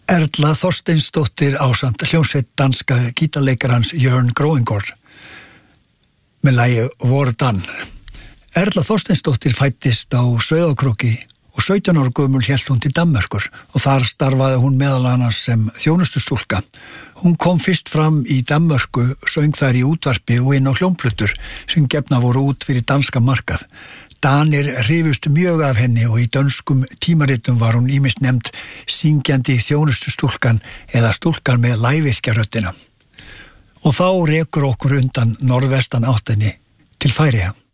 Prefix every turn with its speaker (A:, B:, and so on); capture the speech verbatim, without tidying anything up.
A: Erla Þorsteinsdóttir ásamt hljómsveit danska gítarleikarans Jørn Groengård með lagi Vordan. Erla Þorsteinsdóttir fæddist á Sauðárkróki og sautján ára gömul hélt hún til Danmerkur og þar starfaði hún meðal annars sem þjónustustúlka. Hún kom fyrst fram í Danmörku, söng þær í útvarpi og inn á hljómplötur sem gefna voru út fyrir danska markað. Danir hrifust mjög af henni og í dönskum tímaritum var hún ýmist nefnd syngjandi þjónustustúlkan eða stúlkan með læviskjaröddina. Og þá rekur okkur undan norðvestan áttinni til Færeyja.